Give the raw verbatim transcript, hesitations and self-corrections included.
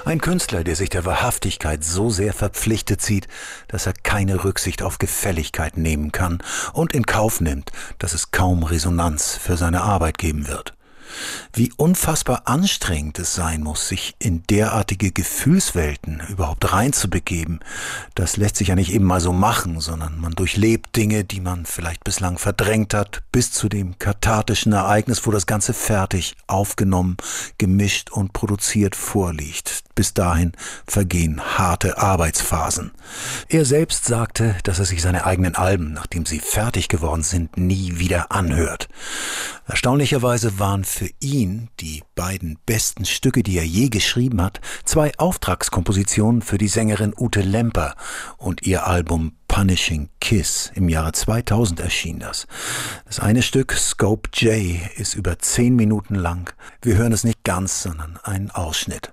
Ein Künstler, der sich der Wahrhaftigkeit so sehr verpflichtet sieht, dass er keine Rücksicht auf Gefälligkeit nehmen kann und in Kauf nimmt, dass es kaum Resonanz für seine Arbeit geben wird. Wie unfassbar anstrengend es sein muss, sich in derartige Gefühlswelten überhaupt reinzubegeben, das lässt sich ja nicht eben mal so machen, sondern man durchlebt Dinge, die man vielleicht bislang verdrängt hat, bis zu dem kathartischen Ereignis, wo das Ganze fertig, aufgenommen, gemischt und produziert vorliegt. Bis dahin vergehen harte Arbeitsphasen. Er selbst sagte, dass er sich seine eigenen Alben, nachdem sie fertig geworden sind, nie wieder anhört. Erstaunlicherweise waren für ihn die beiden besten Stücke, die er je geschrieben hat, zwei Auftragskompositionen für die Sängerin Ute Lemper und ihr Album Punishing Kiss. Im Jahre zweitausend erschien das. Das eine Stück, Scope J, ist über zehn Minuten lang. Wir hören es nicht ganz, sondern einen Ausschnitt.